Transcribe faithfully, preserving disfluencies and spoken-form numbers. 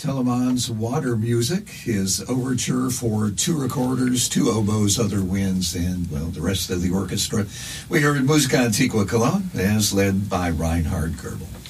Telemann's Water Music, his overture for two recorders, two oboes, other winds, and, well, the rest of the orchestra. We heard Musica Antigua Cologne, as led by Reinhard Goebel.